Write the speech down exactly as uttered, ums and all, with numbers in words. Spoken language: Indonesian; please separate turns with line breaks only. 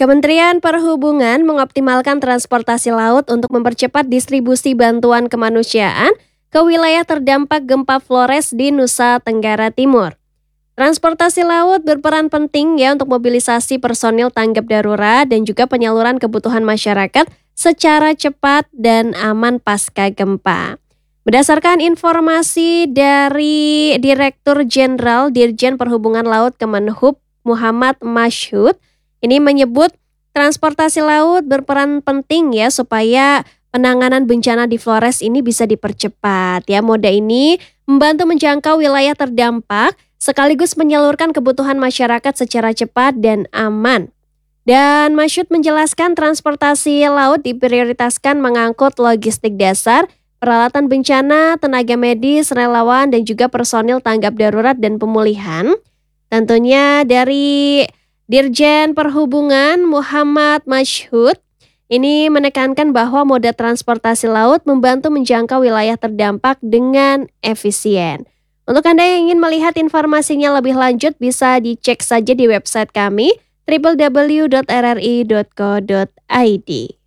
Kementerian Perhubungan mengoptimalkan transportasi laut untuk mempercepat distribusi bantuan kemanusiaan ke wilayah terdampak gempa Flores di Nusa Tenggara Timur. Transportasi laut berperan penting ya untuk mobilisasi personil tanggap darurat dan juga penyaluran kebutuhan masyarakat secara cepat dan aman pasca gempa. Berdasarkan informasi dari Direktur Jenderal Dirjen Perhubungan Laut Kemenhub Muhammad Masyhud, ini menyebut transportasi laut berperan penting ya supaya penanganan bencana di Flores ini bisa dipercepat ya. Moda ini membantu menjangkau wilayah terdampak sekaligus menyalurkan kebutuhan masyarakat secara cepat dan aman. Dan Masyhud menjelaskan transportasi laut diprioritaskan mengangkut logistik dasar, peralatan bencana, tenaga medis, relawan, dan juga personil tanggap darurat dan pemulihan. Tentunya dari Dirjen Perhubungan Muhammad Masyhud ini menekankan bahwa moda transportasi laut membantu menjangkau wilayah terdampak dengan efisien. Untuk Anda yang ingin melihat informasinya lebih lanjut bisa dicek saja di website kami w w w titik r r i titik co titik i d.